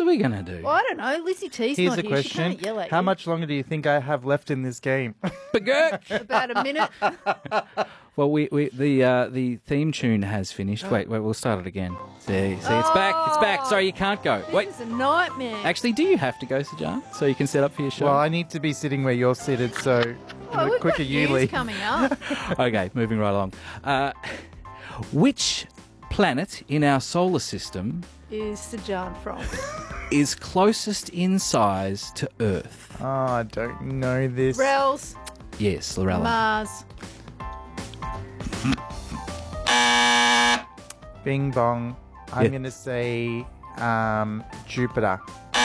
are we going to do? Well, I don't know. Lizzie T's Here's not a here. She question. can't yell at How you. much longer do you think I have left in this game? Bagurk! About a minute. Well, the theme tune has finished. Wait, we'll start it again. See, it's back. Sorry, you can't go. Wait, This is a nightmare. actually, do you have to go, Sajan, so you can set up for your show? Well, I need to be sitting where you're seated, so the We've quicker got you news leave. coming up. Okay, moving right along. Which planet in our solar system Is Sajan from? is closest in size to Earth? Oh, I don't know this. Rels, Yes, Lorella. Mars. Bing bong. I'm Yeah. going to say Jupiter.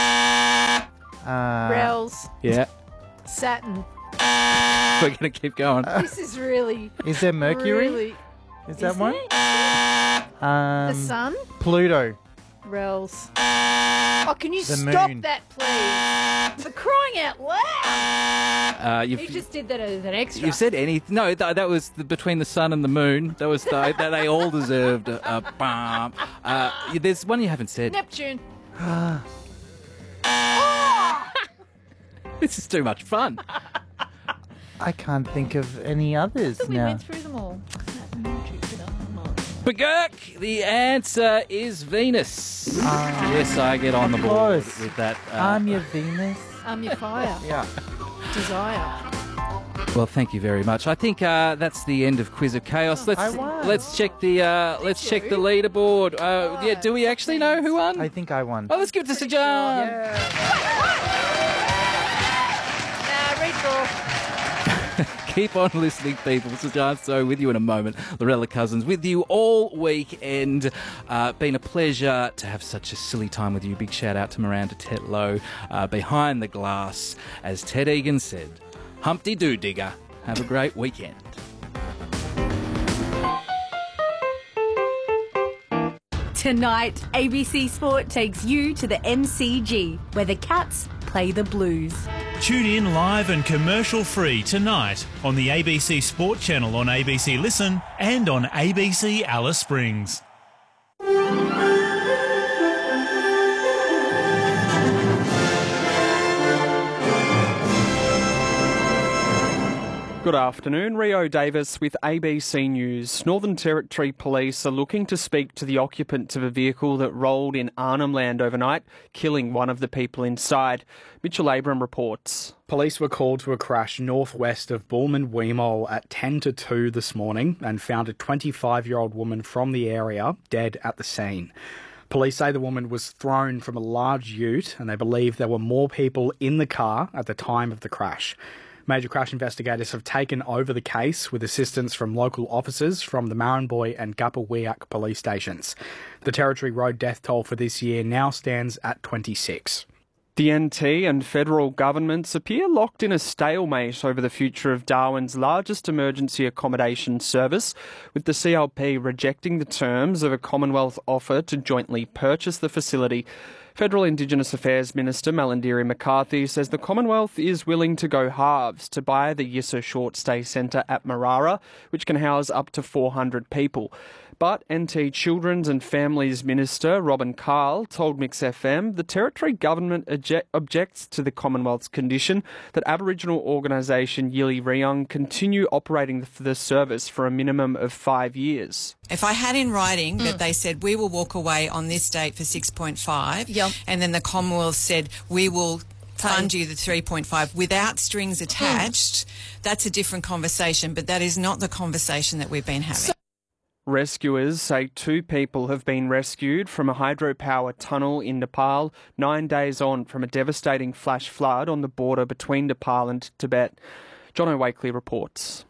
Rels, Yeah, Saturn. we're going to keep going. This is really, Is there Mercury? really... Is that one? there? The sun? Pluto. Rels. Oh, can you The stop moon. that, please? For crying out loud! You You've, just did that as an extra. you've said anything. No, that was between the sun and the moon. That was that they all deserved a bump. There's one you haven't said. Neptune. This is too much fun. I can't think of any others We now. went through them all. Saturn, Jupiter, Mars. Bagurk, the answer is Venus. Yes, I get on the board course. with that. I'm your Venus. I'm your fire. Yeah. Desire. Well, thank you very much. I think that's the end of Quiz of Chaos. I won. Let's check the check the leaderboard. Yeah, do we actually know who won? I think I won. Oh, let's give it to Sajan. Redraw. Keep on listening, people. Sajan So with you in a moment. Lorella Cousins with you all weekend. Been a pleasure to have such a silly time with you. Big shout out to Miranda Tetlow behind the glass. As Ted Egan said, Humpty Doo Digger. Have a great weekend. Tonight, ABC Sport takes you to the MCG, where the Cats play the Blues. Tune in live and commercial-free tonight on the ABC Sport channel on ABC Listen and on ABC Alice Springs. Good afternoon, Rio Davis with ABC News. Northern Territory Police are looking to speak to the occupants of a vehicle that rolled in Arnhem Land overnight, killing one of the people inside. Mitchell Abram reports. Police were called to a crash northwest of Bulman-Weemole at 10 to 2 this morning and found a 25-year-old woman from the area dead at the scene. Police say the woman was thrown from a large ute and they believe there were more people in the car at the time of the crash. Major crash investigators have taken over the case with assistance from local officers from the Marranboy and Gupperweak police stations. The Territory Road death toll for this year now stands at 26. The NT and federal governments appear locked in a stalemate over the future of Darwin's largest emergency accommodation service, with the CLP rejecting the terms of a Commonwealth offer to jointly purchase the facility. Federal Indigenous Affairs Minister Malandiri McCarthy says the Commonwealth is willing to go halves to buy the Yissa Short Stay Centre at Marara, which can house up to 400 people. But NT Children's and Families Minister Robin Carl told Mix FM the Territory Government objects to the Commonwealth's condition that Aboriginal organisation Yili Riyong continue operating the service for a minimum of 5 years. If I had in writing that they said we will walk away on this date for 6.5, Yep. and then the Commonwealth said we will fund you the 3.5 without strings attached, that's a different conversation, but that is not the conversation that we've been having. Rescuers say 2 people have been rescued from a hydropower tunnel in Nepal 9 days on from a devastating flash flood on the border between Nepal and Tibet. John O'Wakely reports.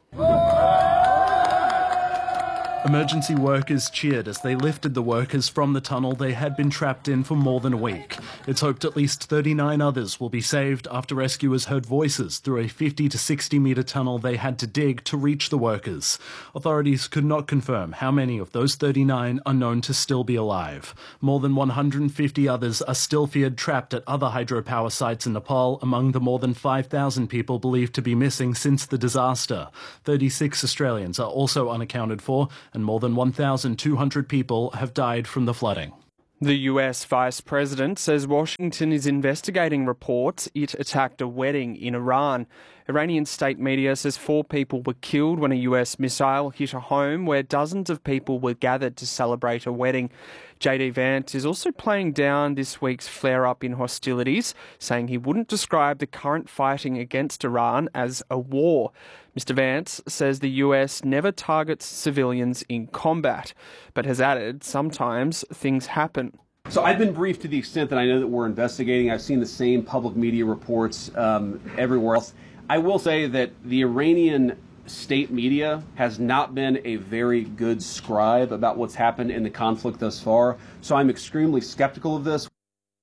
Emergency workers cheered as they lifted the workers from the tunnel they had been trapped in for more than a week. It's hoped at least 39 others will be saved after rescuers heard voices through a 50 to 60 metre tunnel they had to dig to reach the workers. Authorities could not confirm how many of those 39 are known to still be alive. More than 150 others are still feared trapped at other hydropower sites in Nepal, among the more than 5,000 people believed to be missing since the disaster. 36 Australians are also unaccounted for, and more than 1,200 people have died from the flooding. The US Vice President says Washington is investigating reports it attacked a wedding in Iran. Iranian state media says 4 people were killed when a US missile hit a home where dozens of people were gathered to celebrate a wedding. JD Vance is also playing down this week's flare-up in hostilities, saying he wouldn't describe the current fighting against Iran as a war. Mr. Vance says the US never targets civilians in combat, but has added sometimes things happen. So I've been briefed to the extent that I know that we're investigating. I've seen the same public media reports everywhere else. I will say that the Iranian state media has not been a very good scribe about what's happened in the conflict thus far, so I'm extremely skeptical of this.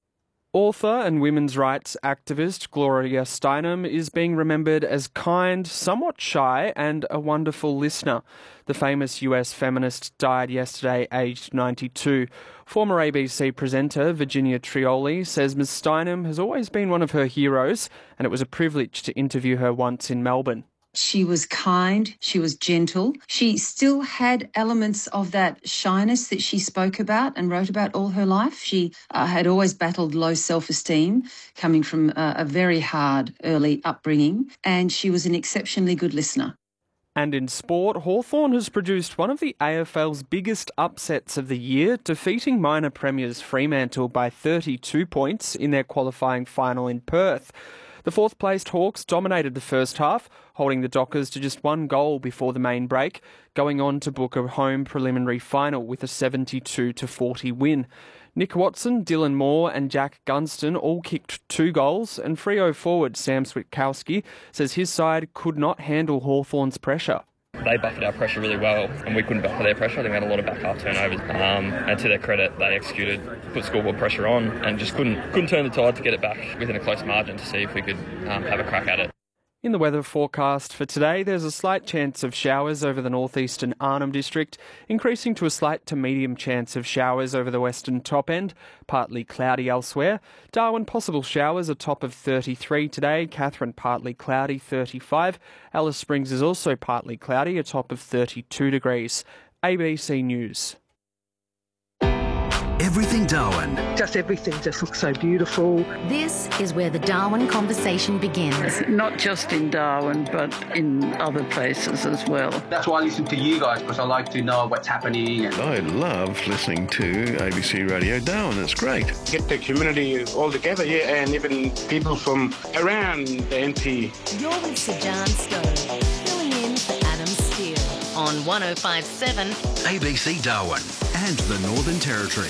Author and women's rights activist Gloria Steinem is being remembered as kind, somewhat shy, and a wonderful listener. The famous US feminist died yesterday, aged 92. Former ABC presenter Virginia Trioli says Ms. Steinem has always been one of her heroes, and it was a privilege to interview her once in Melbourne. She was kind, she was gentle. She still had elements of that shyness that she spoke about and wrote about all her life. She had always battled low self-esteem, coming from a very hard early upbringing, and she was an exceptionally good listener. And in sport, Hawthorn has produced one of the AFL's biggest upsets of the year, defeating minor premiers Fremantle by 32 points in their qualifying final in Perth. The fourth-placed Hawks dominated the first half, holding the Dockers to just 1 goal before the main break, going on to book a home preliminary final with a 72-40 win. Nick Watson, Dylan Moore and Jack Gunston all kicked 2 goals, and Freo forward Sam Switkowski says his side could not handle Hawthorn's pressure. They buffered our pressure really well, and we couldn't buffer their pressure. I think we had a lot of back half turnovers. And to their credit, they executed, put scoreboard pressure on, and just couldn't turn the tide to get it back within a close margin to see if we could have a crack at it. In the weather forecast for today, there's a slight chance of showers over the northeastern Arnhem District, increasing to a slight to medium chance of showers over the western top end, partly cloudy elsewhere. Darwin, possible showers, a top of 33 today. Katherine, partly cloudy, 35. Alice Springs is also partly cloudy, a top of 32 degrees. ABC News. Everything Darwin. Just everything just looks so beautiful. This is where the Darwin conversation begins. Not just in Darwin, but in other places as well. That's why I listen to you guys, because I like to know what's happening. I love listening to ABC Radio Darwin. It's great. Get the community all together, yeah, and even people from around the NT. You're with Sir John Stowe, filling in for Adam Steele on 105.7 ABC Darwin and the Northern Territory.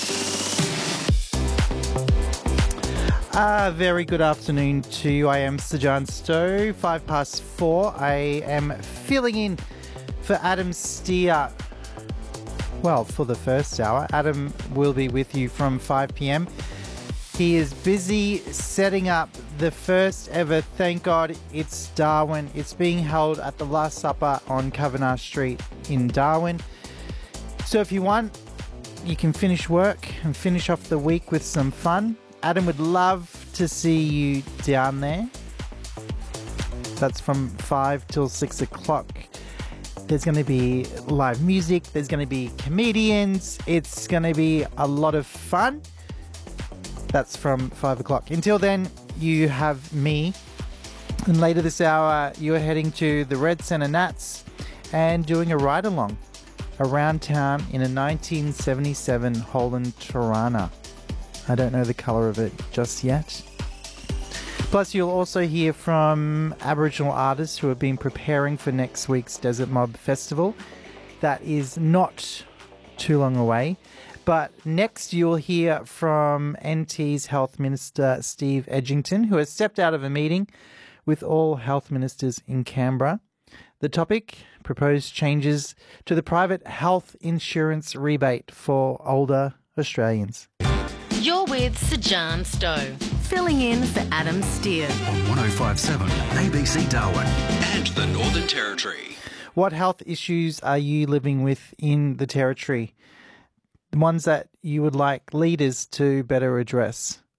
Very good afternoon to you. I am Sir John Stowe, 4:05. I am filling in for Adam Steer. Well, for the first hour. Adam will be with you from 5 p.m. He is busy setting up the first ever, thank God it's Darwin. It's being held at the Last Supper on Kavanagh Street in Darwin. So if you want, you can finish work and finish off the week with some fun. Adam would love to see you down there. That's from 5 till 6 o'clock. There's going to be live music. There's going to be comedians. It's going to be a lot of fun. That's from 5 o'clock. Until then, you have me. And later this hour, you're heading to the Red Centre Nats and doing a ride-along around town in a 1977 Holland Torana. I don't know the colour of it just yet. Plus, you'll also hear from Aboriginal artists who have been preparing for next week's Desert Mob Festival. That is not too long away. But next, you'll hear from NT's Health Minister Steve Edgington, who has stepped out of a meeting with all health ministers in Canberra. The topic, proposed changes to the private health insurance rebate for older Australians. You're with Sir John Stowe, filling in for Adam Steer on 105.7 ABC Darwin and the Northern Territory. What health issues are you living with in the Territory? The ones that you would like leaders to better address.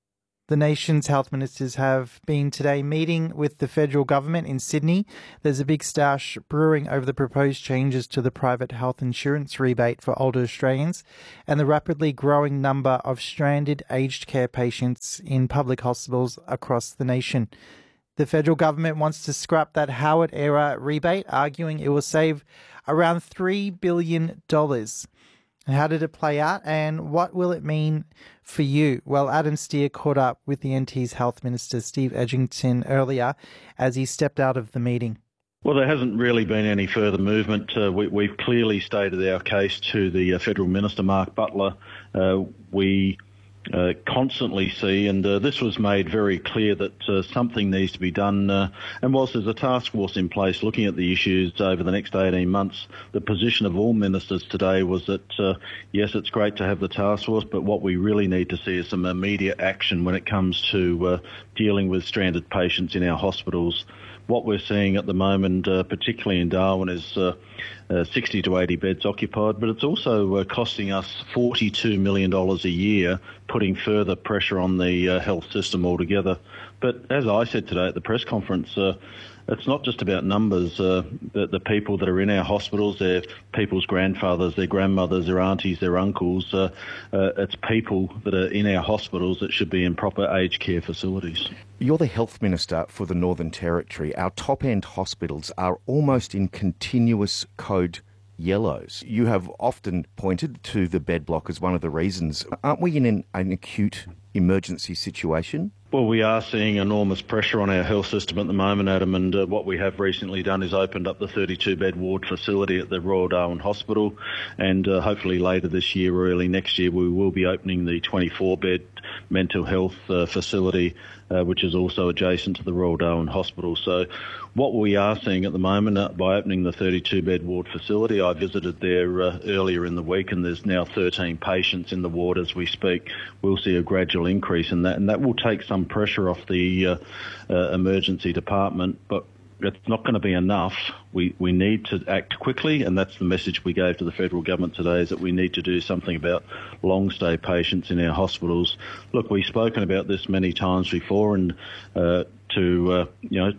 The nation's health ministers have been today meeting with the federal government in Sydney. There's a big stoush brewing over the proposed changes to the private health insurance rebate for older Australians and the rapidly growing number of stranded aged care patients in public hospitals across the nation. The federal government wants to scrap that Howard-era rebate, arguing it will save around $3 billion. How did it play out and what will it mean for you? Well, Adam Steer caught up with the NT's Health Minister, Steve Edgington, earlier as he stepped out of the meeting. Well, there hasn't really been any further movement. We've clearly stated our case to the Federal Minister, Mark Butler. We constantly see, and this was made very clear, that something needs to be done. And whilst there's a task force in place looking at the issues over the next 18 months, the position of all ministers today was that, yes, it's great to have the task force, but what we really need to see is some immediate action when it comes to dealing with stranded patients in our hospitals. What we're seeing at the moment, particularly in Darwin, is 60 to 80 beds occupied, but it's also costing us $42 million a year, putting further pressure on the health system altogether. But as I said today at the press conference, it's not just about numbers. The people that are in our hospitals, they're people's grandfathers, their grandmothers, their aunties, their uncles. It's people that are in our hospitals that should be in proper aged care facilities. You're the Health Minister for the Northern Territory. Our top-end hospitals are almost in continuous code yellows. You have often pointed to the bed block as one of the reasons. Aren't we in an acute emergency situation? Well, we are seeing enormous pressure on our health system at the moment, Adam, and what we have recently done is opened up the 32-bed ward facility at the Royal Darwin Hospital, and hopefully later this year or early next year we will be opening the 24-bed mental health facility, which is also adjacent to the Royal Darwin Hospital. So what we are seeing at the moment, by opening the 32-bed ward facility, I visited there earlier in the week, and there's now 13 patients in the ward as we speak. We'll see a gradual increase in that, and that will take some pressure off the emergency department, but it's not going to be enough. We need to act quickly, and that's the message we gave to the federal government today, is that we need to do something about long-stay patients in our hospitals. Look, we've spoken about this many times before, and in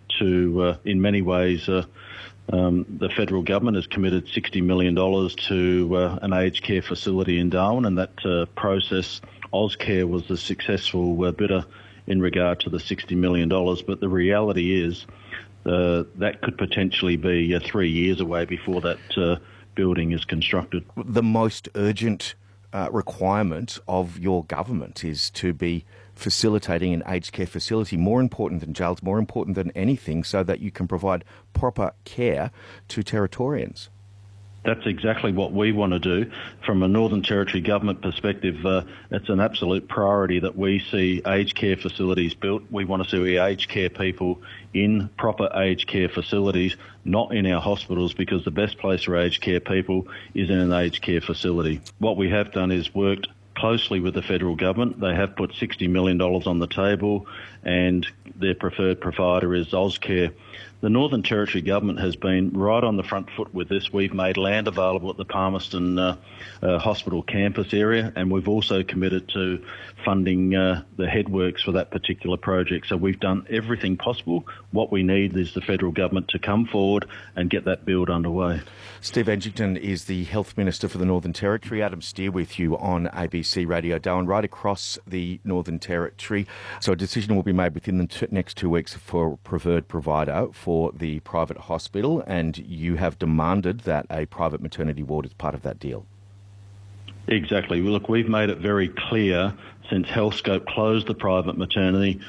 many ways, the federal government has committed $60 million to an aged care facility in Darwin, and that process, Auscare was the successful bidder in regard to the $60 million. But the reality is that could potentially be 3 years away before that building is constructed. The most urgent requirement of your government is to be facilitating an aged care facility, more important than jails, more important than anything, so that you can provide proper care to Territorians. That's exactly what we want to do. From a Northern Territory government perspective, it's an absolute priority that we see aged care facilities built. We want to see aged care people in proper aged care facilities, not in our hospitals, because the best place for aged care people is in an aged care facility. What we have done is worked closely with the federal government. They have put $60 million on the table, and their preferred provider is Auscare. The Northern Territory government has been right on the front foot with this. We've made land available at the Palmerston Hospital campus area, and we've also committed to funding the headworks for that particular project. So we've done everything possible. What we need is the federal government to come forward and get that build underway. Steve Edgington is the Health Minister for the Northern Territory. Adam Steer with you on ABC Radio Darwin, right across the Northern Territory. So a decision will be made within the next 2 weeks for a preferred provider for the private hospital, and you have demanded that a private maternity ward is part of that deal. Exactly. Look, we've made it very clear since Healthscope closed the private maternity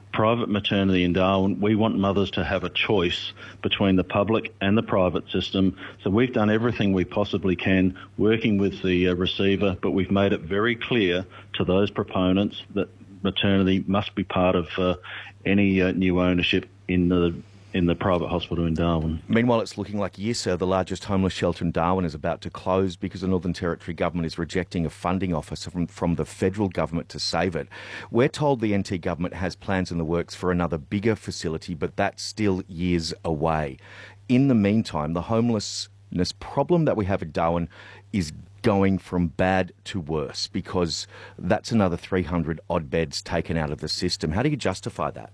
in Darwin, we want mothers to have a choice between the public and the private system. So we've done everything we possibly can, working with the receiver, but we've made it very clear to those proponents that maternity must be part of any new ownership in the private hospital in Darwin. Meanwhile, it's looking like Yissa, the largest homeless shelter in Darwin, is about to close because the Northern Territory government is rejecting a funding offer from the federal government to save it. We're told the NT government has plans in the works for another bigger facility, but that's still years away. In the meantime, the homelessness problem that we have in Darwin is going from bad to worse, because that's another 300 odd beds taken out of the system. How do you justify that?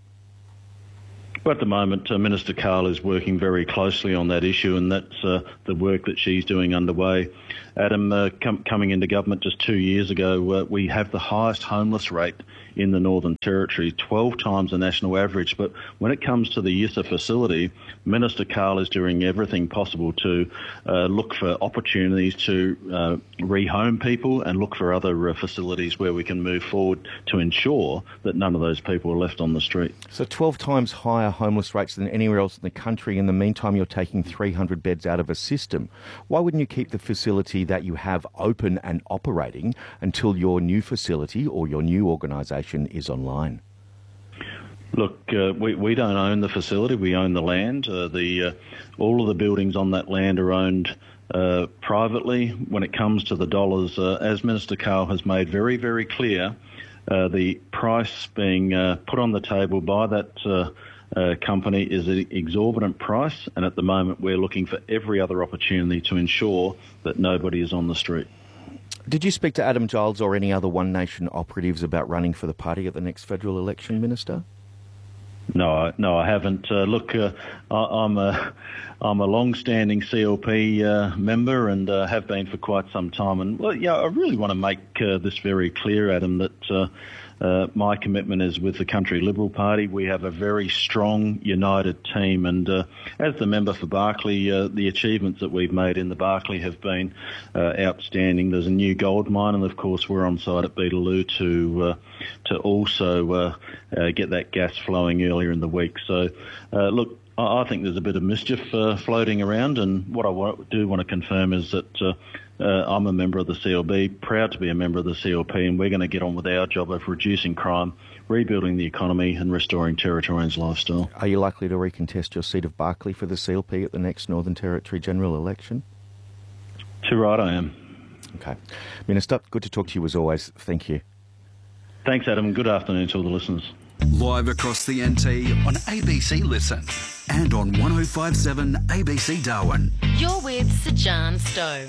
Well, at the moment, Minister Carl is working very closely on that issue, and that's the work that she's doing underway. Adam, coming into government just 2 years ago, we have the highest homeless rate in the Northern Territory, 12 times the national average. But when it comes to the Yissa facility, Minister Carl is doing everything possible to look for opportunities to rehome people and look for other facilities where we can move forward to ensure that none of those people are left on the street. So 12 times higher homeless rates than anywhere else in the country. In the meantime, you're taking 300 beds out of a system. Why wouldn't you keep the facility that you have open and operating until your new facility or your new organisation is online? Look, we don't own the facility. We own the land. All of the buildings on that land are owned privately. When it comes to the dollars, as Minister Carl has made very, very clear, the price being put on the table by that company is an exorbitant price, and at the moment we're looking for every other opportunity to ensure that nobody is on the street. Did you speak to Adam Giles or any other One Nation operatives about running for the party at the next federal election, Minister? No, I haven't. Look, I'm a long-standing CLP member and have been for quite some time. And well, yeah, I really want to make this very clear, Adam, that my commitment is with the Country Liberal Party. We have a very strong, united team, and as the member for Barkly, the achievements that we've made in the Barkly have been outstanding. There's a new gold mine, and of course we're on site at Beetaloo to also get that gas flowing earlier in the week. So, look, I think there's a bit of mischief floating around, and what I do want to confirm is that I'm a member of the CLB, proud to be a member of the CLP, and we're going to get on with our job of reducing crime, rebuilding the economy and restoring Territorians' lifestyle. Are you likely to recontest your seat of Barkly for the CLP at the next Northern Territory general election? Too right I am. Okay. Minister, good to talk to you as always. Thank you. Thanks, Adam, and good afternoon to all the listeners. Live across the NT on ABC Listen and on 105.7 ABC Darwin. You're with Sir John Stowe.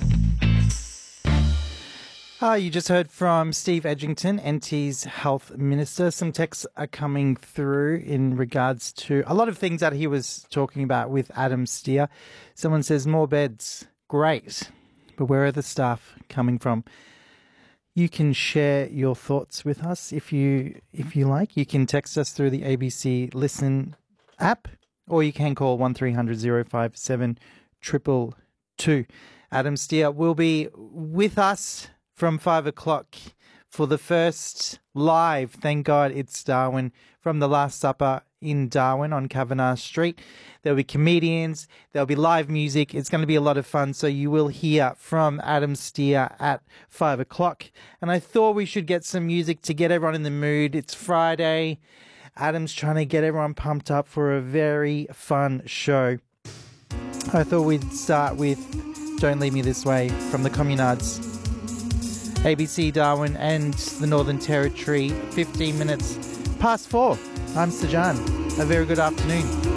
You just heard from Steve Edgington, NT's Health Minister. Some texts are coming through in regards to a lot of things that he was talking about with Adam Steer. Someone says, more beds, great, but where are the staff coming from? You can share your thoughts with us if you like. You can text us through the ABC Listen app, or you can call 1300 057 222. Adam Steer will be with us from 5 o'clock for the first live, thank God it's Darwin, from the Last Supper in Darwin on Kavanagh Street. There'll be comedians, there'll be live music. It's going to be a lot of fun, so you will hear from Adam Steer at 5 o'clock. And I thought we should get some music to get everyone in the mood. It's Friday. Adam's trying to get everyone pumped up for a very fun show. I thought we'd start with Don't Leave Me This Way from the Communards. ABC Darwin and the Northern Territory, 15 minutes past 4. I'm Sajan. A very good afternoon.